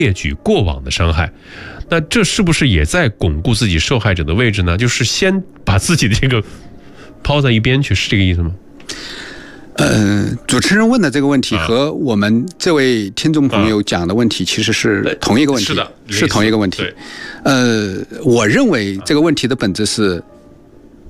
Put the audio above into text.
列举过往的伤害。那这是不是也在巩固自己受害者的位置呢？就是先把自己的这个抛在一边去，是这个意思吗？ 主持人问的这个问题和我们这位听众朋友讲的问题其实是同一个问题， 是的， 是同一个问题。我认为这个问题的本质是